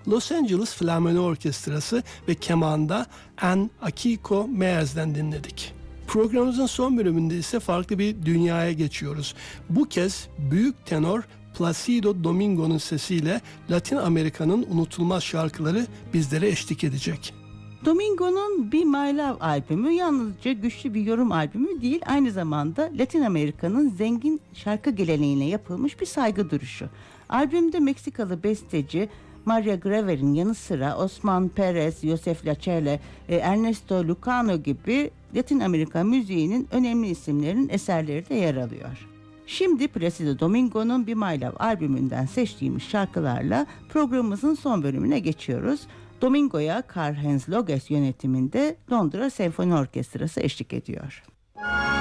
Los Angeles Filarmoni Orkestrası ve kemanda Anne Akiko Meyers'den dinledik. Programımızın son bölümünde ise farklı bir dünyaya geçiyoruz. Bu kez büyük tenor Placido Domingo'nun sesiyle Latin Amerika'nın unutulmaz şarkıları bizlere eşlik edecek. Domingo'nun Be My Love albümü yalnızca güçlü bir yorum albümü değil, aynı zamanda Latin Amerika'nın zengin şarkı geleneğine yapılmış bir saygı duruşu. Albümde Meksikalı besteci Maria Graver'in yanı sıra Osman Perez, Josef Lachele, Ernesto Lucano gibi Latin Amerika müziğinin önemli isimlerin eserleri de yer alıyor. Şimdi Placido Domingo'nun Be My Love albümünden seçtiğimiz şarkılarla programımızın son bölümüne geçiyoruz. Domingo'ya Karl-Heinz Loges yönetiminde Londra Senfoni Orkestrası eşlik ediyor.